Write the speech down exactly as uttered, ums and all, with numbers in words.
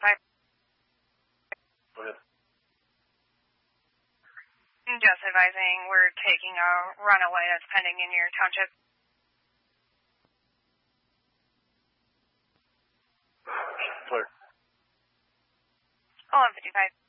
five. Go ahead. Just advising we're taking a runaway that's pending in your township. Clear. eleven fifty-five.